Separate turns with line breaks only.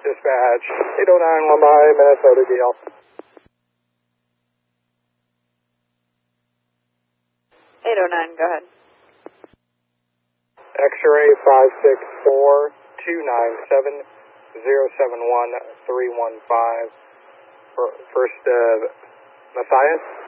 Dispatch, 809 Mumbai, Minnesota DL.
Go ahead.
X-ray 564-297-071-315. First, Matthias.